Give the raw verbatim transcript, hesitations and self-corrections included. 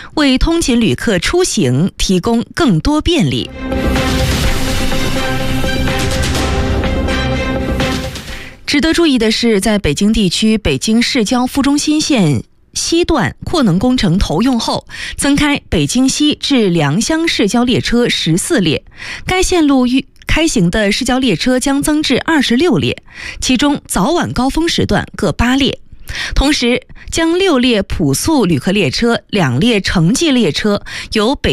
为通勤旅客出行提供更多便利。值得注意的是，在北京地区北京市郊副中心线西段扩能工程投用后，增开北京西至良乡市郊列车十四列，该线路预开行的市郊列车将增至二十六列，其中早晚高峰时段各八列。同时，将六列普速旅客列车、两列城际列车由北